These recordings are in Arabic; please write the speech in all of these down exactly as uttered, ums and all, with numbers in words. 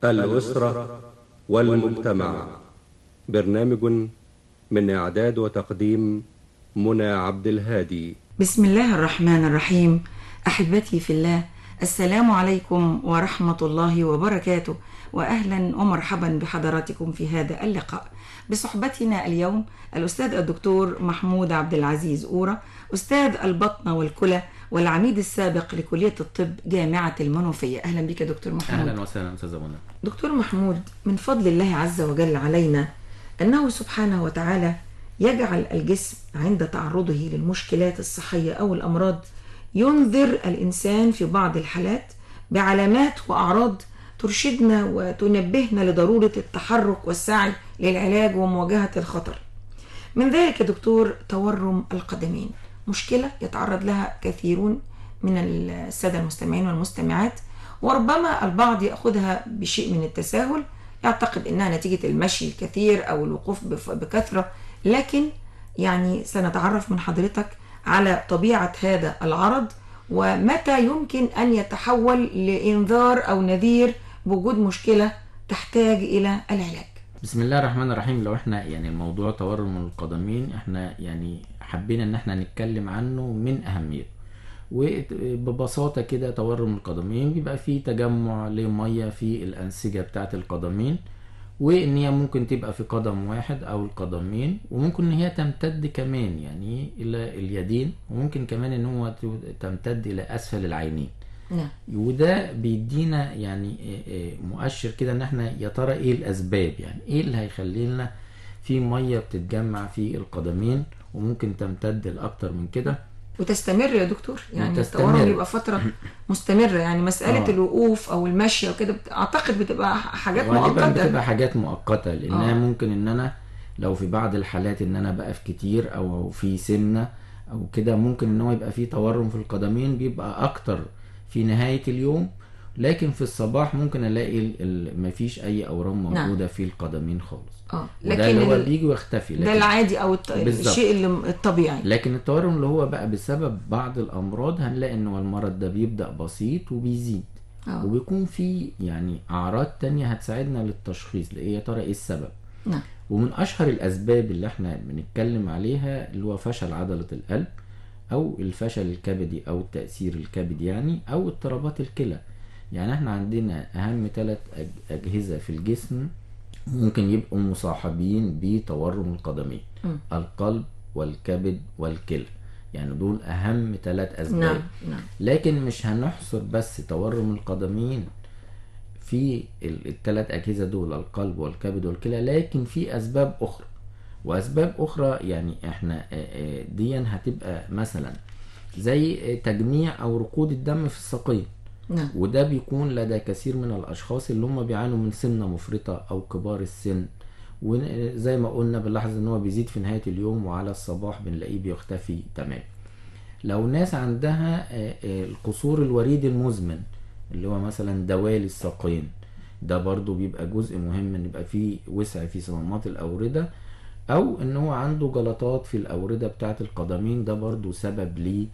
الأسرة والمجتمع. برنامج من إعداد وتقديم منى عبد الهادي. بسم الله الرحمن الرحيم. أحبتي في الله، السلام عليكم ورحمة الله وبركاته، وأهلا ومرحبا بحضراتكم في هذا اللقاء. بصحبتنا اليوم الأستاذ الدكتور محمود عبد العزيز أورا، أستاذ البطنة والكلى والعميد السابق لكلية الطب جامعة المنوفية. أهلا بك يا دكتور محمود. أهلا وسهلا أستاذة منى. دكتور محمود، من فضل الله عز وجل علينا أنه سبحانه وتعالى يجعل الجسم عند تعرضه للمشكلات الصحية أو الأمراض ينذر الإنسان في بعض الحالات بعلامات وأعراض ترشدنا وتنبهنا لضرورة التحرك والسعي للعلاج ومواجهة الخطر. من ذلك يا دكتور تورم القدمين، مشكلة يتعرض لها كثيرون من السادة المستمعين والمستمعات، وربما البعض يأخذها بشيء من التساهل، يعتقد أنها نتيجة المشي الكثير أو الوقوف بكثرة، لكن يعني سنتعرف من حضرتك على طبيعة هذا العرض ومتى يمكن أن يتحول لإنذار أو نذير بوجود مشكلة تحتاج إلى العلاج. بسم الله الرحمن الرحيم. لو احنا يعني الموضوع تورم القدمين احنا يعني حبينا ان احنا نتكلم عنه من اهميته، وببساطة كده تورم القدمين بيبقى فيه تجمع لمية في الأنسجة بتاعة القدمين، وان هي ممكن تبقى في قدم واحد او القدمين، وممكن ان هي تمتد كمان يعني الى اليدين، وممكن كمان ان هو تمتد الى اسفل العينين. نعم. وده بيدينا يعني مؤشر كده ان احنا يا ترى ايه الاسباب، يعني ايه اللي هيخلي لنا في ميه بتتجمع في القدمين وممكن تمتد لاكتر من كده وتستمر يا دكتور. يعني وتستمر. التورم يبقى فترة مستمرة، يعني مسألة آه. الوقوف او المشي وكده بت... اعتقد بتبقى حاجات غالبا مؤقتة. بتبقى حاجات مؤقتة لانها آه. ممكن ان انا لو في بعض الحالات ان انا بقف كتير او في سمنة او كده، ممكن ان هو يبقى في تورم في القدمين بيبقى اكتر في نهاية اليوم، لكن في الصباح ممكن الاقي ال... ال... مفيش اي اورام موجودة. نعم. في القدمين خالص. اه لكن اللي هو بيجي ويختفي، ده العادي او الط... الشيء اللي الطبيعي. لكن التورم اللي هو بقى بسبب بعض الامراض هنلاقي ان المرض ده بيبدأ بسيط وبيزيد. أوه. وبيكون في يعني اعراض تانية هتساعدنا للتشخيص لايه يا ترى ايه السبب. نعم. ومن اشهر الاسباب اللي احنا بنتكلم عليها اللي هو فشل عضلة القلب او الفشل الكبدي او التأثير الكبدي يعني، او اضطرابات الكلى. يعني احنا عندنا اهم ثلاث اجهزة في الجسم ممكن يبقوا مصاحبين بتورم القدمين: م. القلب والكبد والكلى. يعني دول اهم ثلاث اسباب. نعم. نعم. لكن مش هنحصر بس تورم القدمين في الثلاث اجهزة دول القلب والكبد والكلى، لكن في اسباب اخرى. واسباب اخرى يعني احنا دي هتبقى مثلا زي تجميع او ركود الدم في الساقين. نعم. وده بيكون لدى كثير من الاشخاص اللي هم بيعانوا من سمنة مفرطة او كبار السن، وزي ما قلنا بنلاحظ ان هو بيزيد في نهاية اليوم وعلى الصباح بنلاقيه بيختفي تمام. لو ناس عندها القصور الوريد المزمن اللي هو مثلا دوالي الساقين، ده برضو بيبقى جزء مهم ان يبقى فيه وسع في صمامات الاوردة، او ان هو عنده جلطات في الاوردة بتاعة القدمين، ده برضو سبب ليه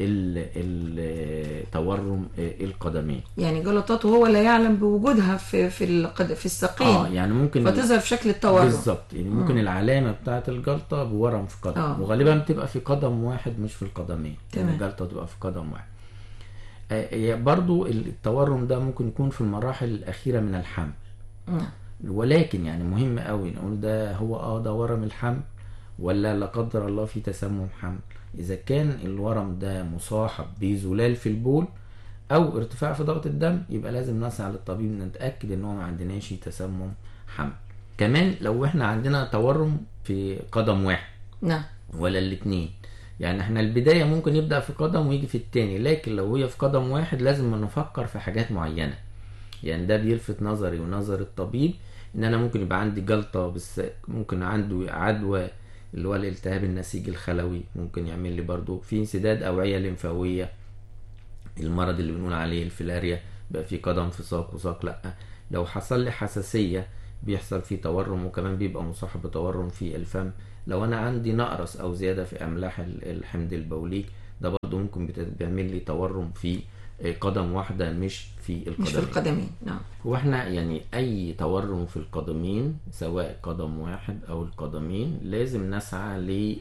التورم القدمين. يعني جلطات وهو لا يعلم بوجودها في في القد... في الساقين. اه يعني ممكن فتظهر في شكل التورم. بالظبط. يعني ممكن م. العلامه بتاعه الجلطه بورم في قدم. آه. وغالبا بتبقى في قدم واحد مش في القدمين. يعني الجلطه تبقى في قدم واحد. آه برضو التورم ده ممكن يكون في المراحل الاخيره من الحمل. م. ولكن يعني مهم قوي نقول ده هو اه ده ورم الحمل ولا لا قدر الله في تسمم حمل. إذا كان الورم ده مصاحب بزلال في البول أو ارتفاع في ضغط الدم يبقى لازم نسعى للطبيب نتأكد إن هو ما عندناش تسمم حمل. كمان لو إحنا عندنا تورم في قدم واحد. نعم. ولا الاتنين، يعني إحنا البداية ممكن يبدأ في قدم ويجي في التاني، لكن لو هي في قدم واحد لازم نفكر في حاجات معينة. يعني ده بيلفت نظري ونظر الطبيب إن أنا ممكن يبقى عندي جلطة، بس ممكن عنده عدوى اللي هو الالتهاب النسيج الخلوي، ممكن يعمل لي برضو في انسداد اوعية لمفاوية، المرض اللي بنقول عليه الفيلاريا بقى في قدم في ساق وساق. لا، لو حصل لي حساسية بيحصل فيه تورم، وكمان بيبقى مصاحب بتورم في الفم. لو انا عندي نقرس او زيادة في املاح الحمض البولي ده برضو ممكن بيعمل لي تورم في قدم واحدة مش في القدمين. مش في القدمين. نعم. واحنا يعني اي تورم في القدمين سواء قدم واحد او القدمين لازم نسعى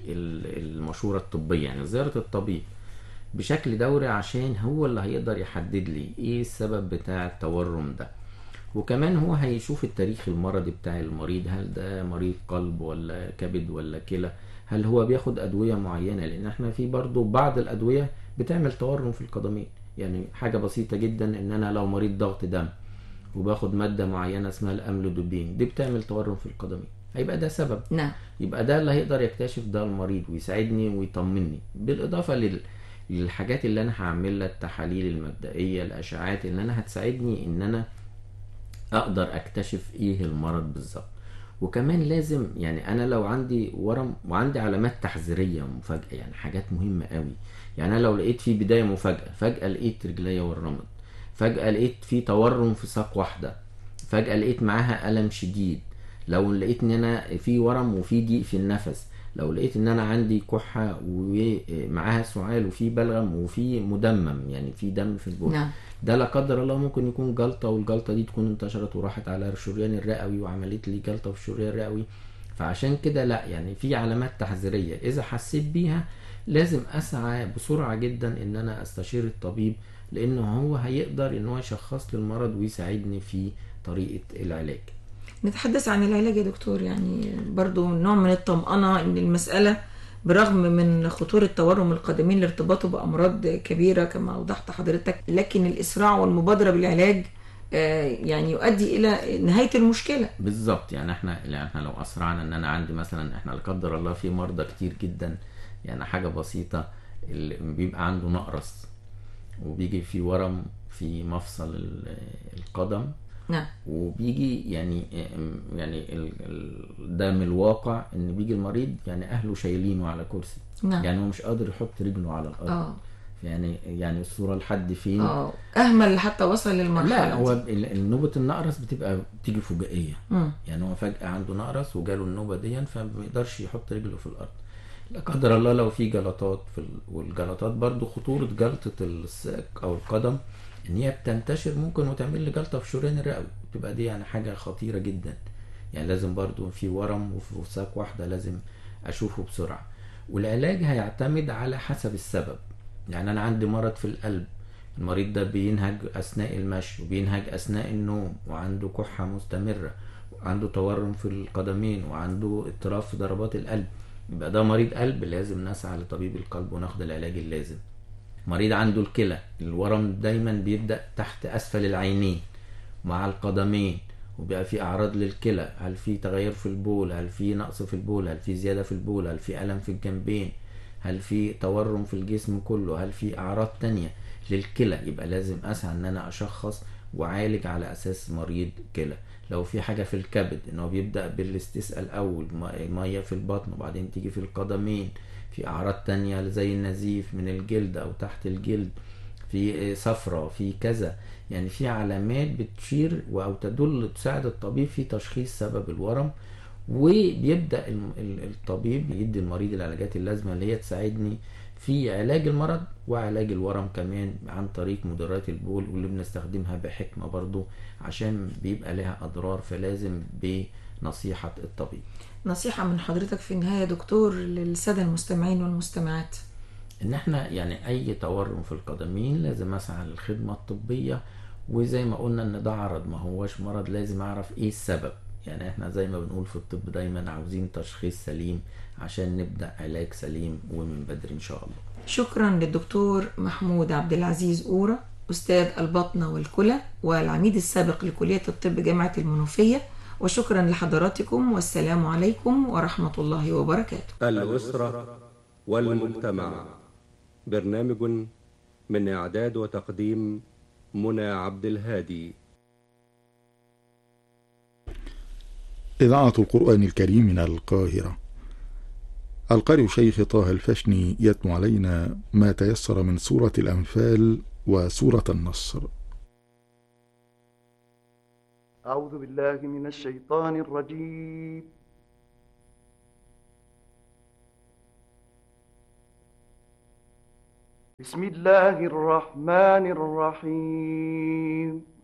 للمشورة الطبية، يعني زيارة الطبيب بشكل دوري عشان هو اللي هيقدر يحدد لي ايه السبب بتاع التورم ده. وكمان هو هيشوف التاريخ المرضي بتاع المريض، هل ده مريض قلب ولا كبد ولا كلى، هل هو بياخد ادوية معينة، لان احنا في برضو بعض الادوية بتعمل تورم في القدمين. يعني حاجة بسيطة جدا ان انا لو مريض ضغط دم وباخد مادة معينة اسمها الاملودوبين، دي بتعمل تورم في القدمين، هيبقى ده سبب. نعم. يبقى ده اللي هيقدر يكتشف ده المريض ويساعدني ويطمني، بالاضافة لل للحاجات اللي انا هعملها، التحاليل المبدئية، الاشعاعات اللي انا هتساعدني ان انا اقدر اكتشف ايه المرض بالظبط. وكمان لازم يعني انا لو عندي ورم وعندي علامات تحذيريه مفاجاه، يعني حاجات مهمه قوي، يعني انا لو لقيت في بدايه مفاجاه، فجاه لقيت رجليا ورمت، فجاه لقيت في تورم في ساق واحده، فجاه لقيت معاها الم شديد، لو لقيت ان انا في ورم وفي ضيق في النفس، لو لقيت ان انا عندي كحه ومعاها سعال وفي بلغم وفي مدمم يعني في دم في البول، نعم. ده لا قدر الله ممكن يكون جلطه، والجلطه دي تكون انتشرت وراحت على الشريان الرئوي وعملت لي جلطه في الشريان الرئوي. فعشان كده لا، يعني في علامات تحذيريه اذا حسيت بيها لازم اسعى بسرعه جدا ان انا استشير الطبيب، لانه هو هيقدر ان هو يشخص لي المرض ويساعدني في طريقه العلاج. نتحدث عن العلاج يا دكتور، يعني برضو نوع من الطمأنة ان المسألة برغم من خطورة تورم القدمين لارتباطه بأمراض كبيرة كما أوضحت حضرتك، لكن الإسراع والمبادرة بالعلاج يعني يؤدي إلى نهاية المشكلة. بالظبط. يعني احنا يعني احنا لو أسرعنا ان انا عندي مثلا، احنا لا قدر الله في مرضى كتير جدا، يعني حاجة بسيطة اللي بيبقى عنده نقرس وبيجي في ورم في مفصل القدم. نعم. وبيجي يعني يعني ده من الواقع ان بيجي المريض يعني اهله شايلينه على كرسي. نعم. يعني هو مش قادر يحط رجله على الارض. اه يعني يعني الصوره لحد فين؟ اه اهمل حتى وصل للمرحله لا هو دي. النوبه النقرس بتبقى بتيجي فجائيه. مم. يعني هو فجاه عنده نقرس وجاله النوبه دي فما يقدرش يحط رجله في الارض. لا قدر الله لو في جلطات في ال... والجلطات برضو خطوره جلطه الساق او القدم ان هي بتنتشر ممكن وتعمل لي جلطه في الشريان الرئوي، تبقى دي يعني حاجه خطيره جدا. يعني لازم برضو في ورم وفي ساق واحده لازم اشوفه بسرعه. والعلاج هيعتمد على حسب السبب. يعني انا عندي مرض في القلب، المريض ده بينهج اثناء المشي وبينهج اثناء النوم وعنده كحه مستمره وعنده تورم في القدمين وعنده اضطراب في ضربات القلب، يبقى ده مريض قلب لازم نسعى لطبيب القلب وناخد العلاج اللازم. مريض عنده الكلى، الورم دايما بيبدأ تحت أسفل العينين مع القدمين وبقى في أعراض للكلى، هل في تغير في البول، هل في نقص في البول، هل في زيادة في البول، هل في ألم في الجنبين، هل في تورم في الجسم كله، هل في أعراض تانية للكلى، يبقى لازم أسعى أن أنا أشخص وعالج على أساس مريض كلى. لو في حاجة في الكبد انه بيبدأ بالاستسقاء الأول، مية في البطن وبعدين تيجي في القدمين، في أعراض تانية زي النزيف من الجلد أو تحت الجلد، في صفرة، في كذا، يعني في علامات بتشير أو تدل تساعد الطبيب في تشخيص سبب الورم. وبيبدأ الطبيب يدي المريض العلاجات اللازمة اللي هي تساعدني في علاج المرض وعلاج الورم كمان عن طريق مدرات البول، واللي بنستخدمها بحكمة برضو عشان بيبقى لها أضرار، فلازم بنصيحة الطبيب. نصيحة من حضرتك في النهاية دكتور للسادة المستمعين والمستمعات؟ ان احنا يعني اي تورم في القدمين لازم اسعى للخدمة الطبية، وزي ما قلنا ان ده عرض ما هوش مرض، لازم اعرف ايه السبب. يعني احنا زي ما بنقول في الطب دايما عاوزين تشخيص سليم عشان نبدأ علاج سليم ومن بدري ان شاء الله. شكرا للدكتور محمود عبد العزيز أورا، أستاذ البطنة والكلى والعميد السابق لكلية الطب جامعة المنوفية، وشكرا لحضراتكم والسلام عليكم ورحمة الله وبركاته. الأسرة والمجتمع، برنامج من إعداد وتقديم منى عبد الهادي. إذاعة القرآن الكريم من القاهرة. القارئ شيخ طه الفشني يتلو علينا ما تيسر من سورة الأنفال وسورة النصر. أعوذ بالله من الشيطان الرجيم. بسم الله الرحمن الرحيم